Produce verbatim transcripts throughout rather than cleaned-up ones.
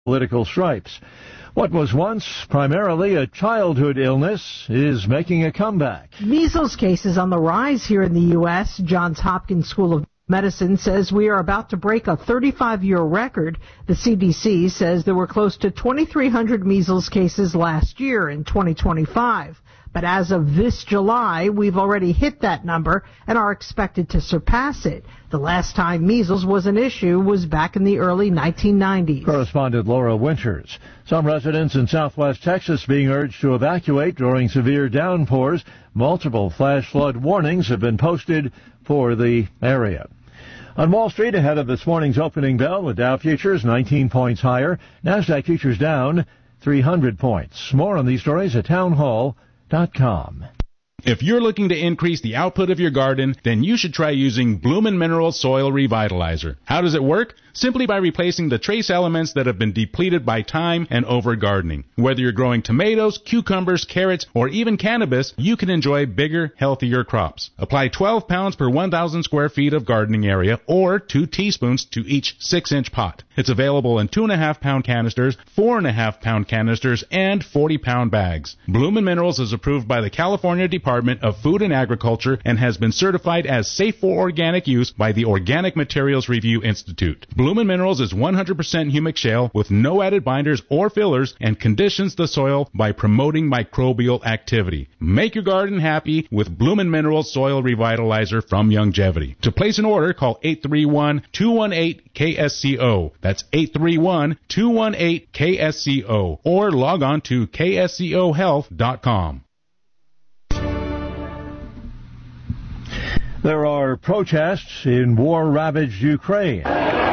political stripes. What was once primarily a childhood illness is making a comeback. Measles cases on the rise here in the U S Johns Hopkins School of Medicine says we are about to break a thirty-five-year record. The C D C says there were close to twenty-three hundred measles cases last year in twenty twenty-five. But as of this July, we've already hit that number and are expected to surpass it. The last time measles was an issue was back in the early nineteen nineties. Correspondent Laura Winters. Some residents in southwest Texas being urged to evacuate during severe downpours. Multiple flash flood warnings have been posted for the area. On Wall Street, ahead of this morning's opening bell, the Dow futures nineteen points higher. NASDAQ futures down three hundred points. More on these stories at townhall dot com. If you're looking to increase the output of your garden, then you should try using Bloomin' Minerals Soil Revitalizer. How does it work? Simply by replacing the trace elements that have been depleted by time and over-gardening. Whether you're growing tomatoes, cucumbers, carrots, or even cannabis, you can enjoy bigger, healthier crops. Apply twelve pounds per one thousand square feet of gardening area, or two teaspoons to each six inch pot. It's available in two point five pound canisters, four point five pound canisters, and forty pound bags. Bloomin' Minerals is approved by the California Department of Food and Agriculture and has been certified as safe for organic use by the Organic Materials Review Institute. Bloomin' Minerals is one hundred percent humic shale with no added binders or fillers and conditions the soil by promoting microbial activity. Make your garden happy with Bloomin' Minerals Soil Revitalizer from Longevity. To place an order, call eight three one, two one eight, K S C O. That's eight three one, two one eight, K S C O. Or log on to K S C O health dot com. There are protests in war-ravaged Ukraine.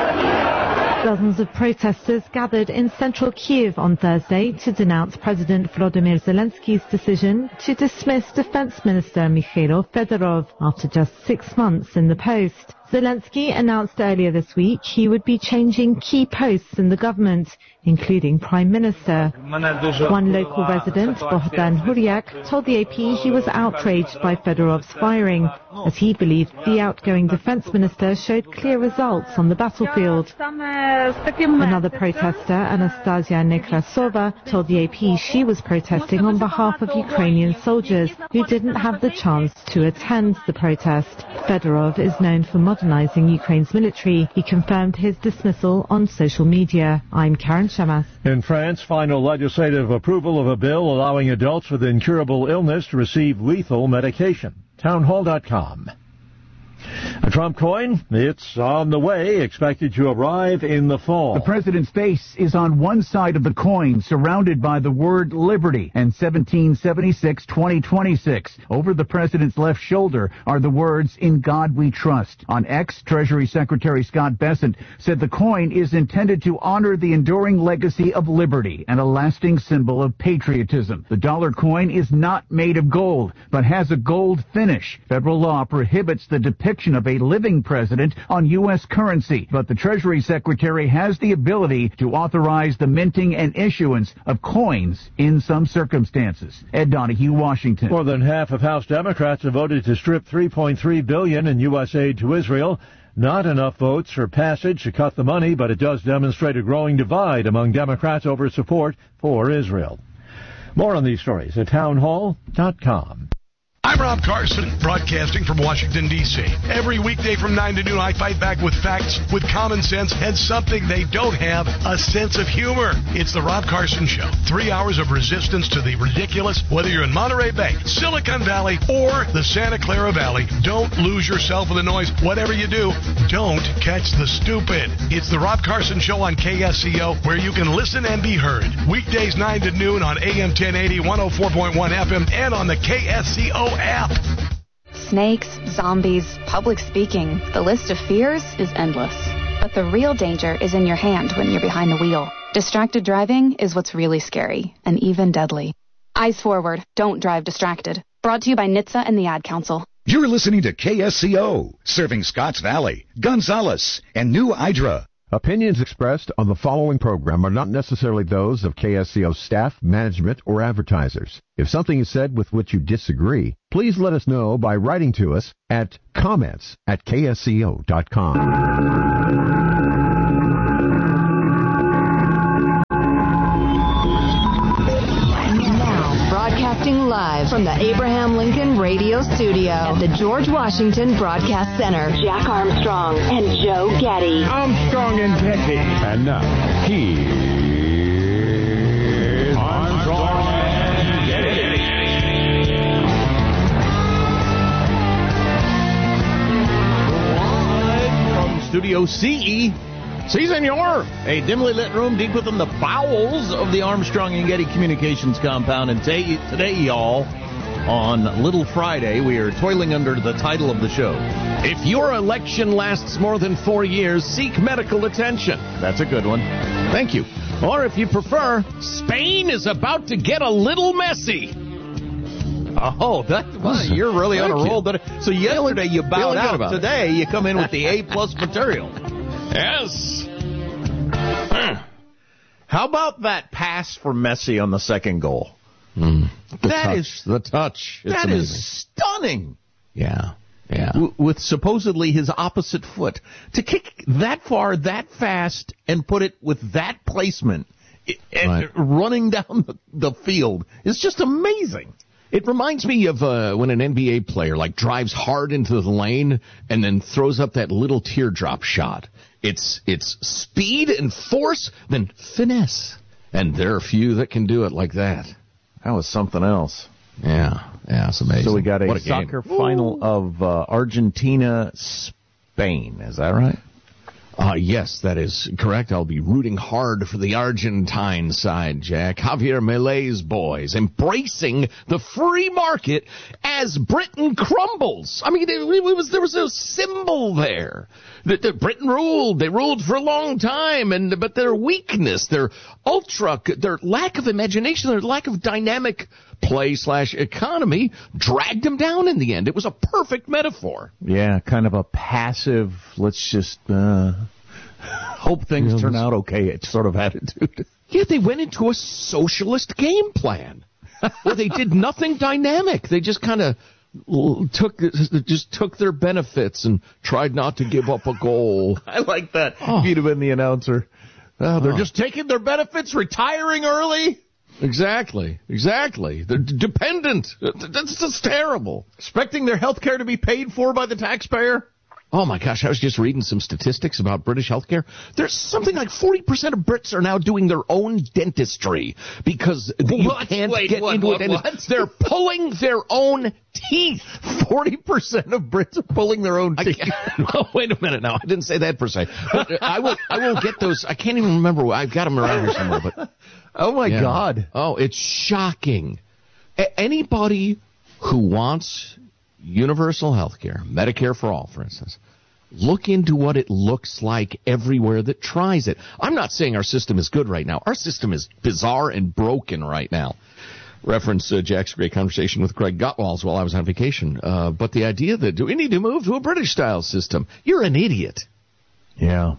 Dozens of protesters gathered in central Kyiv on Thursday to denounce President Volodymyr Zelensky's decision to dismiss Defense Minister Mikhailo Fedorov after just six months in the post. Zelensky announced earlier this week he would be changing key posts in the government, including Prime Minister. One local resident, Bohdan Huryak, told the A P he was outraged by Fedorov's firing, as he believed the outgoing defense minister showed clear results on the battlefield. Another protester, Anastasia Nekrasova, told the A P she was protesting on behalf of Ukrainian soldiers who didn't have the chance to attend the protest. Fedorov is known for modernizing Ukraine's military. He confirmed his dismissal on social media. I'm Karen Shamas. In France, final legislative approval of a bill allowing adults with incurable illness to receive lethal medication. townhall dot com. A Trump coin, it's on the way, expected to arrive in the fall. The president's face is on one side of the coin, surrounded by the word liberty and seventeen seventy-six twenty twenty-six. Over the president's left shoulder are the words, "In God We Trust." On X, Treasury Secretary Scott Bessent said the coin is intended to honor the enduring legacy of liberty and a lasting symbol of patriotism. The dollar coin is not made of gold, but has a gold finish. Federal law prohibits the depiction of a living president on U S currency, but the Treasury Secretary has the ability to authorize the minting and issuance of coins in some circumstances. Ed Donahue, Washington. More than half of House Democrats have voted to strip three point three billion dollars in U S aid to Israel. Not enough votes for passage to cut the money, but it does demonstrate a growing divide among Democrats over support for Israel. More on these stories at townhall dot com. I'm Rob Carson, broadcasting from Washington, D C Every weekday from nine to noon, I fight back with facts, with common sense, and something they don't have, a sense of humor. It's the Rob Carson Show. Three hours of resistance to the ridiculous, whether you're in Monterey Bay, Silicon Valley, or the Santa Clara Valley. Don't lose yourself in the noise. Whatever you do, don't catch the stupid. It's the Rob Carson Show on K S C O, where you can listen and be heard. Weekdays nine to noon on A M ten eighty, one oh four point one F M, and on the K S C O app. Snakes, zombies, public speaking. The list of fears is endless. But the real danger is in your hand when you're behind the wheel. Distracted driving is what's really scary and even deadly. Eyes forward. Don't drive distracted. Brought to you by N H T S A and the Ad Council. You're listening to K S C O, serving Scotts Valley, Gonzales, and New Idra. Opinions expressed on the following program are not necessarily those of K S C O staff, management, or advertisers. If something is said with which you disagree, please let us know by writing to us at comments at K S C O dot com. Live from the Abraham Lincoln Radio Studio at the George Washington Broadcast Center. Jack Armstrong and Joe Getty. Armstrong and Getty. And now, here's Armstrong and Getty. From Studio C E, Si, senor. A dimly lit room deep within the bowels of the Armstrong and Getty Communications compound. And today, today, y'all, on Little Friday, we are toiling under the title of the show. If your election lasts more than four years, seek medical attention. That's a good one. Thank you. Or if you prefer, Spain is about to get a little messy. Oh, that well, you're really on a roll. You. So yesterday you bowed out. Today you come in with the A-plus material. Yes. How about that pass for Messi on the second goal? Mm, the that touch, is the touch. It's that amazing. is stunning. Yeah, yeah. W- with supposedly his opposite foot to kick that far, that fast, and put it with that placement, it, and right. running down the, the field is just amazing. It reminds me of uh, when an N B A player like drives hard into the lane and then throws up that little teardrop shot. It's it's speed and force, then finesse. And there are few that can do it like that. That was something else. Yeah, yeah, it's amazing. So we got a, a soccer game. final Ooh. of uh, Argentina-Spain. Is that right? Uh, yes, that is correct. I'll be rooting hard for the Argentine side, Jack. Javier Milei's boys embracing the free market as Britain crumbles. I mean, it, it was there was a symbol there that, that Britain ruled. They ruled for a long time, and but their weakness, their ultra, their lack of imagination, their lack of dynamic play slash economy dragged them down in the end. It was a perfect metaphor. Yeah, kind of a passive, let's just uh, hope things yeah, turn out okay, it's sort of attitude. Yeah, they went into a socialist game plan where they did nothing dynamic. They just kind of took just took their benefits and tried not to give up a goal. I like that. Oh. If you'd have been the announcer. Oh, they're oh. just taking their benefits, retiring early. Exactly, exactly. They're d- dependent. That's just terrible. Expecting their health care to be paid for by the taxpayer? Oh, my gosh, I was just reading some statistics about British health care. There's something like forty percent of Brits are now doing their own dentistry because you what? can't Wait, get what, into what, a dentist. What? They're pulling their own teeth. forty percent of Brits are pulling their own teeth. Oh, wait a minute now. I didn't say that per se. But I will, I will get those. I can't even remember. I've got them around here somewhere, but... Oh, my yeah. God. Oh, it's shocking. A- anybody who wants universal health care, Medicare for all, for instance, look into what it looks like everywhere that tries it. I'm not saying our system is good right now. Our system is bizarre and broken right now. Reference uh, Jack's great conversation with Craig Gottwals while I was on vacation. Uh, but the idea that do we need to move to a British-style system? You're an idiot. Yeah.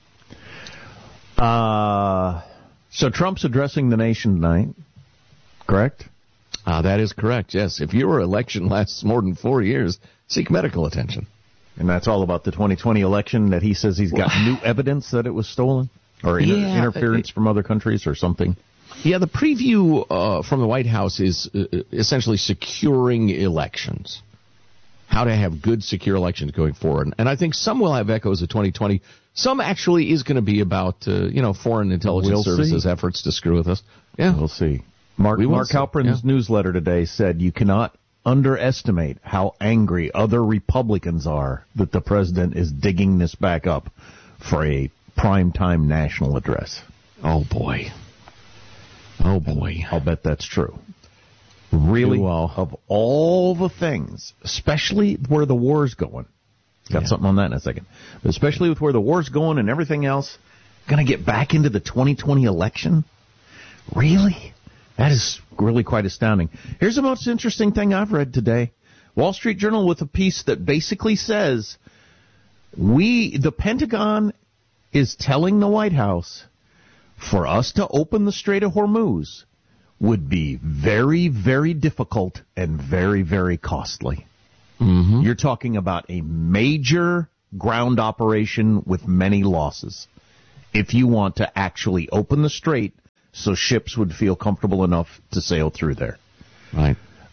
Uh... So Trump's addressing the nation tonight, correct? Uh, that is correct, yes. If your election lasts more than four years, seek medical attention. And that's all about the twenty twenty election that he says he's got new evidence that it was stolen? Or inter- yeah, interference it, from other countries or something? Yeah, the preview uh, from the White House is uh, essentially securing elections. How to have good, secure elections going forward. And I think some will have echoes of twenty twenty. Some actually is going to be about, uh, you know, foreign intelligence we'll services see. efforts to screw with us. Yeah, we'll see. Mark, we Mark Halperin's yeah. newsletter today said you cannot underestimate how angry other Republicans are that the president is digging this back up for a primetime national address. Oh, boy. Oh, boy. I'll bet that's true. Really, well. of all the things, especially where the war's going, got yeah. something on that in a second, but especially with where the war's going and everything else, going to get back into the twenty twenty election? Really? That is really quite astounding. Here's the most interesting thing I've read today. Wall Street Journal with a piece that basically says, we, the Pentagon is telling the White House for us to open the Strait of Hormuz would be very, very difficult and very, very costly. Mm-hmm. You're talking about a major ground operation with many losses. If you want to actually open the strait so ships would feel comfortable enough to sail through there. Right.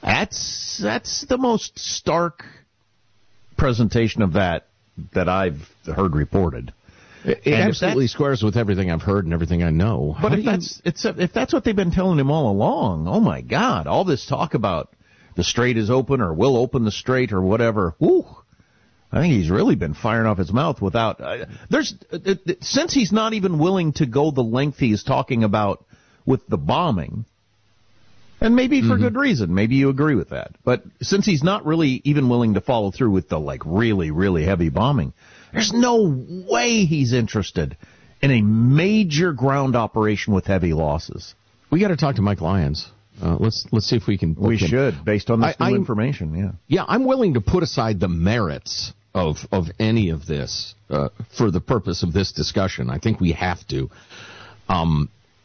That's that's the most stark presentation of that that I've heard reported. It, it absolutely squares with everything I've heard and everything I know. But How if that's it's if that's what they've been telling him all along, oh my God! All this talk about the strait is open or will open the strait or whatever. Woo! I think he's really been firing off his mouth without. Uh, there's uh, uh, since he's not even willing to go the length he's talking about with the bombing. And maybe for mm-hmm. good reason. Maybe you agree with that. But since he's not really even willing to follow through with the, like, really, really heavy bombing, there's no way he's interested in a major ground operation with heavy losses. We got to talk to Mike Lyons. Uh, let's let's see if we can. We should, him. based on this I, new I'm, information, yeah. Yeah, I'm willing to put aside the merits of, of any of this uh, for the purpose of this discussion. I think we have to. Um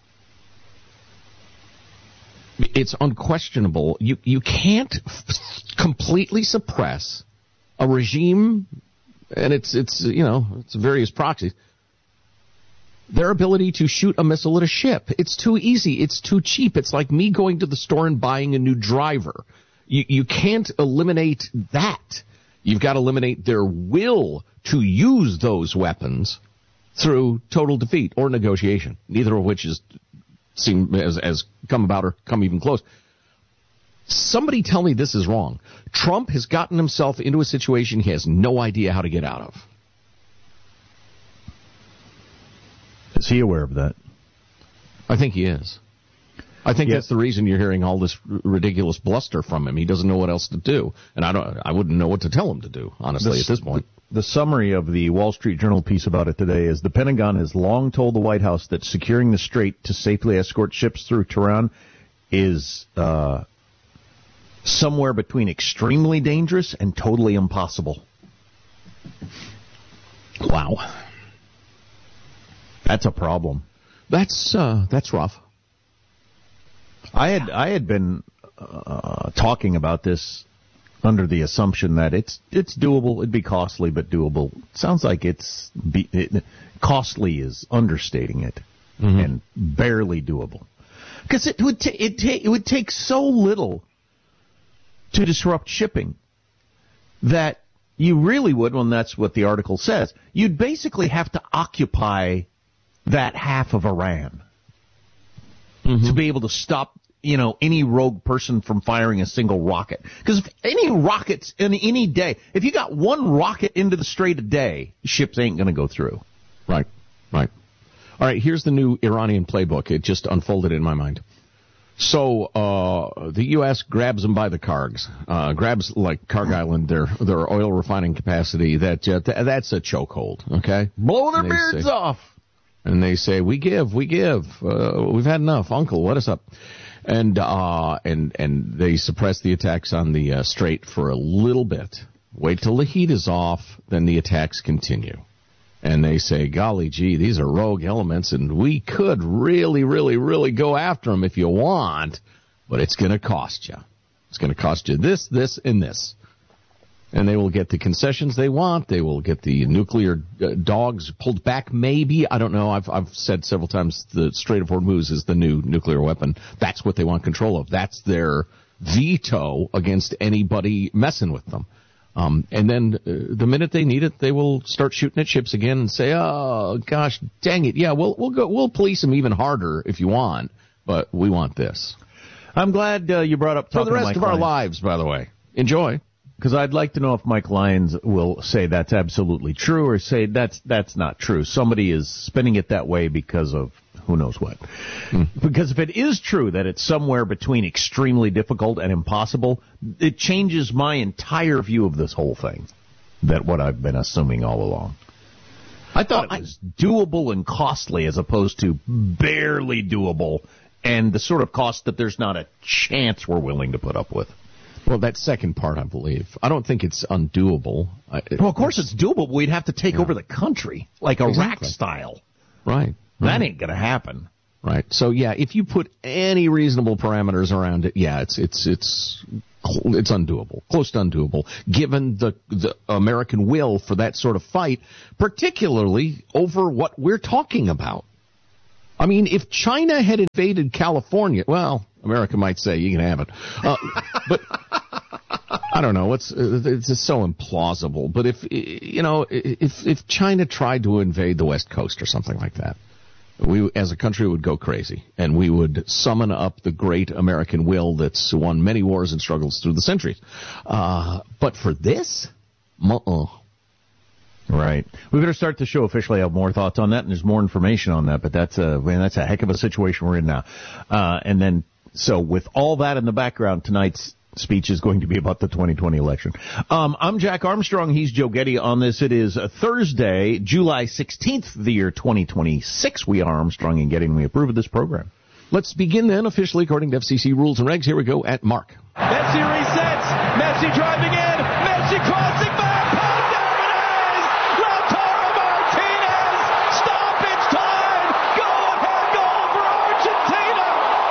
It's unquestionable. You you can't f- completely suppress a regime, and it's it's you know it's various proxies. Their ability to shoot a missile at a ship. It's too easy. It's too cheap. It's like me going to the store and buying a new driver. You you can't eliminate that. You've got to eliminate their will to use those weapons through total defeat or negotiation. Neither of which is. Seem as, as come about or come even close. Somebody tell me this is wrong. Trump has gotten himself into a situation he has no idea how to get out of. Is he aware of that? I think he is. I think yeah. that's the reason you're hearing all this r- ridiculous bluster from him. He doesn't know what else to do, and I don't. I wouldn't know what to tell him to do, honestly, this, at this point. The summary of the Wall Street Journal piece about it today is the Pentagon has long told the White House that securing the strait to safely escort ships through Tehran is uh, somewhere between extremely dangerous and totally impossible. Wow. That's a problem. That's uh, that's rough. I had I had been uh, talking about this under the assumption that it's it's doable. It'd be costly, but doable. Sounds like it's be, it, costly is understating it, mm-hmm. and barely doable. Because it would ta- it ta- it would take so little to disrupt shipping that you really would, when that's what the article says, you'd basically have to occupy that half of Iran mm-hmm. to be able to stop, you know, any rogue person from firing a single rocket. Because if any rockets in any day, if you got one rocket into the strait a day, ships ain't going to go through. Right, right. All right, here's the new Iranian playbook. It just unfolded in my mind. So uh, the U S grabs them by the Kargs, uh, grabs like Karg Island, their their oil refining capacity. That uh, th- that's a chokehold. Okay, blow their beards say, off, and they say, "We give, we give. Uh, we've had enough, Uncle. Let us up." And uh, and and they suppress the attacks on the uh, strait for a little bit. Wait till the heat is off, then the attacks continue. And they say, golly gee, these are rogue elements, and we could really, really, really go after them if you want, but it's going to cost you. It's going to cost you this, this, and this. And they will get the concessions they want. They will get the nuclear uh, dogs pulled back, maybe. I don't know. I've I've said several times the Strait of Hormuz is the new nuclear weapon. That's what they want control of. That's their veto against anybody messing with them. Um, and then uh, the minute they need it, they will start shooting at ships again and say, "Oh gosh, dang it! Yeah, we'll we'll go we'll police them even harder if you want, but we want this." I'm glad uh, you brought up talking for the rest to Mike of Lyons. our lives. By the way, enjoy, because I'd like to know if Mike Lyons will say that's absolutely true or say that's that's not true. Somebody is spinning it that way because of who knows what. Hmm. Because if it is true that it's somewhere between extremely difficult and impossible, it changes my entire view of this whole thing, that what I've been assuming all along. I thought well, it was I, doable and costly as opposed to barely doable and the sort of cost that there's not a chance we're willing to put up with. Well, that second part, I believe. I don't think it's undoable. I, well, of course it's doable, but we'd have to take yeah. over the country, like Iraq exactly. style. Right. That right. ain't going to happen. Right. So, yeah, if you put any reasonable parameters around it, yeah, it's it's it's it's undoable, close to undoable, given the, the American will for that sort of fight, particularly over what we're talking about. I mean, if China had invaded California, well, America might say, you can have it. Uh, but I don't know. It's it's just so implausible. But if you know, if if China tried to invade the West Coast or something like that, we as a country would go crazy, and we would summon up the great American will that's won many wars and struggles through the centuries. Uh, but for this, uh-uh. Right. We better start the show officially. I have more thoughts on that, and there's more information on that. But that's a man, that's a heck of a situation we're in now. Uh, and then, so with all that in the background, tonight's speech is going to be about the twenty twenty election. Um, I'm Jack Armstrong. He's Joe Getty on this. It is a Thursday, July sixteenth, the year twenty twenty-six. We are Armstrong and Getty, and we approve of this program. Let's begin then, officially according to F C C rules and regs. Here we go at Mark. Messi resets. Messi driving in. Messi crossing back. And there it is. Lautaro Martinez. Stoppage time. Go ahead goal for Argentina.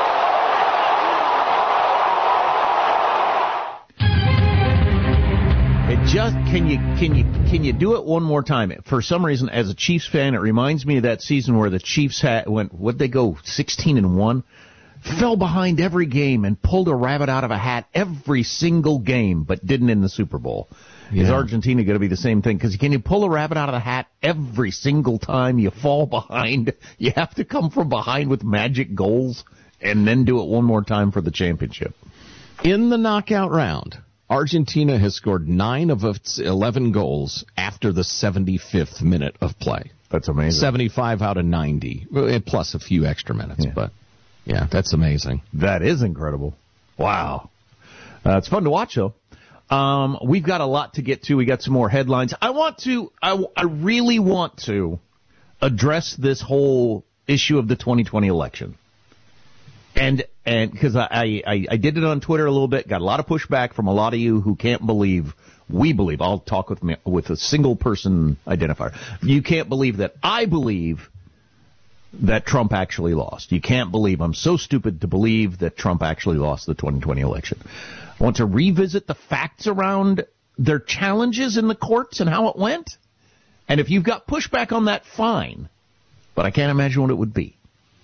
It just can you can you can you do it one more time? For some reason, as a Chiefs fan, it reminds me of that season where the Chiefs had went. What'd they go? Sixteen and one. Fell behind every game and pulled a rabbit out of a hat every single game, but didn't in the Super Bowl. Yeah. Is Argentina going to be the same thing? Because can you pull a rabbit out of the hat every single time you fall behind? You have to come from behind with magic goals and then do it one more time for the championship. In the knockout round, Argentina has scored nine of its eleven goals after the seventy-fifth minute of play. That's amazing. seventy-five out of ninety, plus a few extra minutes, yeah. but... Yeah, that's amazing. That is incredible. Wow. Uh, it's fun to watch, though. Um, we've got a lot to get to. We got some more headlines. I want to, I, I really want to address this whole issue of the twenty twenty election. And, and, because I, I, I did it on Twitter a little bit, got a lot of pushback from a lot of you who can't believe, we believe, I'll talk with me, with a single person identifier. You can't believe that I believe that Trump actually lost. You can't believe, I'm so stupid to believe that Trump actually lost the twenty twenty election. I want to revisit the facts around their challenges in the courts and how it went. And if you've got pushback on that, fine. But I can't imagine what it would be.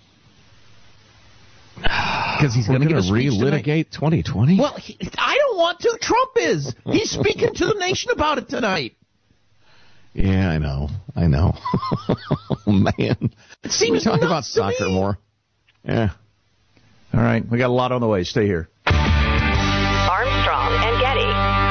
Because he's going to relitigate twenty twenty? Well, he, I don't want to. Trump is. He's speaking to the nation about it tonight. Yeah, I know. I know. Oh, man. It seems Can we talk about nuts to soccer me. more? Yeah. All right. We got a lot on the way. Stay here. Armstrong and Getty.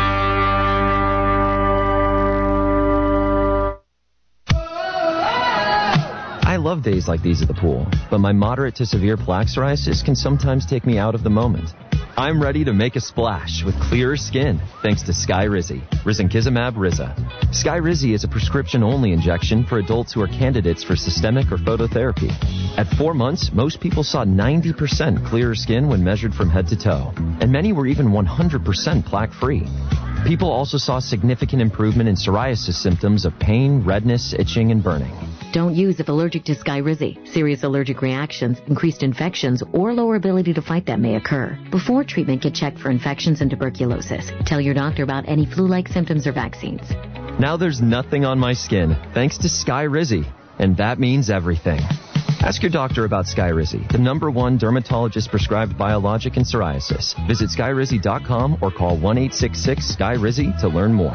I love days like these at the pool, but my moderate to severe plaque psoriasis can sometimes take me out of the moment. I'm ready to make a splash with clearer skin thanks to Skyrizi, risankizumab Riza. Skyrizi is a prescription-only injection for adults who are candidates for systemic or phototherapy. At four months, most people saw ninety percent clearer skin when measured from head to toe, and many were even one hundred percent plaque-free. People also saw significant improvement in psoriasis symptoms of pain, redness, itching, and burning. Don't use if allergic to Skyrizi. Serious allergic reactions, increased infections, or lower ability to fight them may occur. Before treatment, get checked for infections and tuberculosis. Tell your doctor about any flu-like symptoms or vaccines. Now there's nothing on my skin thanks to Skyrizi, and that means everything. Ask your doctor about Skyrizi, the number one dermatologist-prescribed biologic in psoriasis. Visit skyrizi dot com or call one eight six six Sky Rizi to learn more.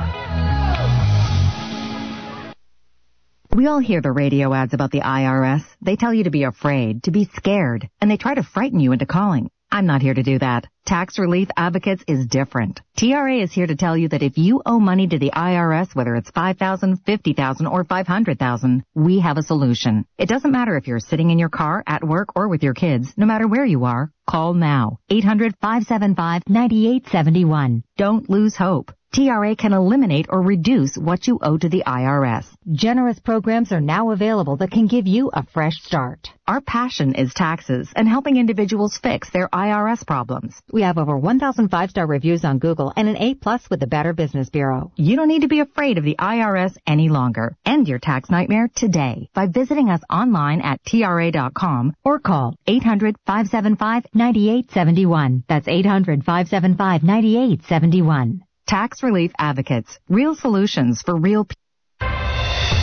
We all hear the radio ads about the I R S. They tell you to be afraid, to be scared, and they try to frighten you into calling. I'm not here to do that. Tax Relief Advocates is different. T R A is here to tell you that if you owe money to the I R S, whether it's five thousand dollars, fifty thousand dollars, or five hundred thousand dollars, we have a solution. It doesn't matter if you're sitting in your car, at work, or with your kids. No matter where you are, call now. eight hundred, five seven five, nine eight seven one. Don't lose hope. T R A can eliminate or reduce what you owe to the I R S. Generous programs are now available that can give you a fresh start. Our passion is taxes and helping individuals fix their I R S problems. We have over one thousand five-star reviews on Google and an A plus with the Better Business Bureau. You don't need to be afraid of the I R S any longer. End your tax nightmare today by visiting us online at T R A dot com or call eight hundred, five seven five, nine eight seven one. That's eight hundred, five seven five, nine eight seven one. Tax Relief Advocates. Real solutions for real people.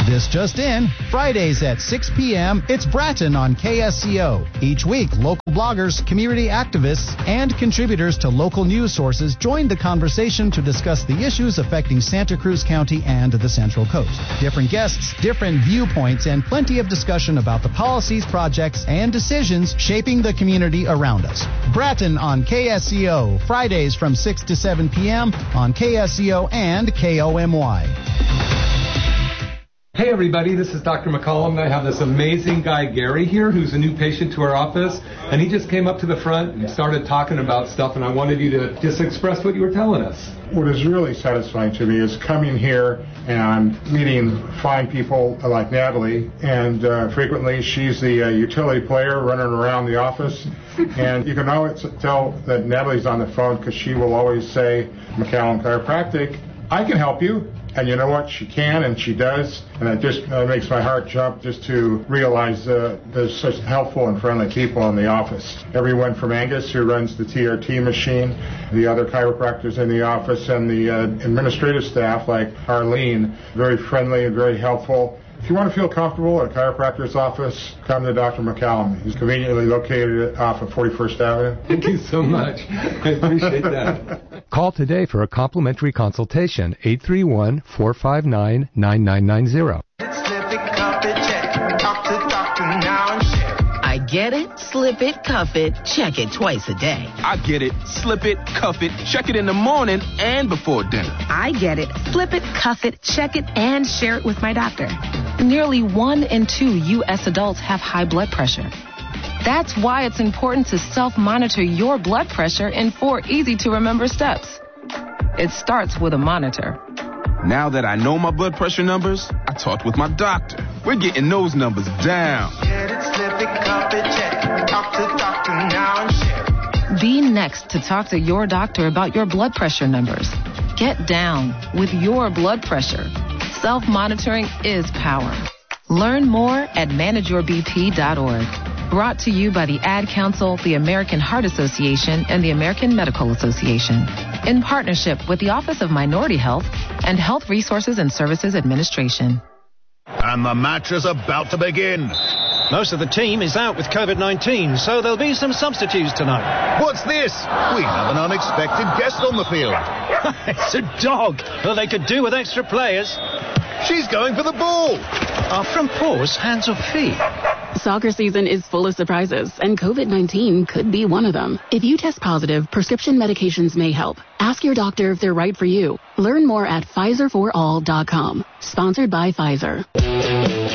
This just in, Fridays at six p.m., it's Bratton on K S C O. Each week, local bloggers, community activists, and contributors to local news sources join the conversation to discuss the issues affecting Santa Cruz County and the Central Coast. Different guests, different viewpoints, and plenty of discussion about the policies, projects, and decisions shaping the community around us. Bratton on K S C O, Fridays from six to seven p.m. on K S C O and K O M Y. Hey everybody, this is Doctor McCollum, and I have this amazing guy Gary here who's a new patient to our office, and he just came up to the front and started talking about stuff, and I wanted you to just express what you were telling us. What is really satisfying to me is coming here and meeting fine people like Natalie, and uh, frequently she's the uh, utility player running around the office, and you can always tell that Natalie's on the phone because she will always say, McCallum Chiropractic, I can help you. And you know what? She can, and she does, and it just uh, makes my heart jump just to realize uh, there's such helpful and friendly people in the office. Everyone from Angus, who runs the T R T machine, the other chiropractors in the office, and the uh, administrative staff like Arlene, very friendly and very helpful. If you want to feel comfortable at a chiropractor's office, come to Doctor McCallum. He's conveniently located off of forty-first Avenue. Thank you so much. I appreciate that. Call today for a complimentary consultation, eight three one, four five nine, nine nine nine zero. I get it, slip it, cuff it, check it twice a day. I get it, slip it, cuff it, check it in the morning and before dinner. I get it, slip it, cuff it, check it, and share it with my doctor. Nearly one in two U S adults have high blood pressure. That's why it's important to self-monitor your blood pressure in four easy-to-remember steps. It starts with a monitor. Now that I know my blood pressure numbers, I talked with my doctor. We're getting those numbers down. Get it, slip it, cuff it, check it. Talk to doctor now and share it. Be next to talk to your doctor about your blood pressure numbers. Get down with your blood pressure. Self-monitoring is power. Learn more at manage your b p dot org. Brought to you by the Ad Council, the American Heart Association, and the American Medical Association. In partnership with the Office of Minority Health and Health Resources and Services Administration. And the match is about to begin. Most of the team is out with covid nineteen, so there'll be some substitutes tonight. What's this? We have an unexpected guest on the field. It's a dog. Well, they could do with extra players. She's going for the ball. Our front paws, hands or feet. Soccer season is full of surprises, and covid nineteen could be one of them. If you test positive, prescription medications may help. Ask your doctor if they're right for you. Learn more at Pfizer for all dot com. Sponsored by Pfizer.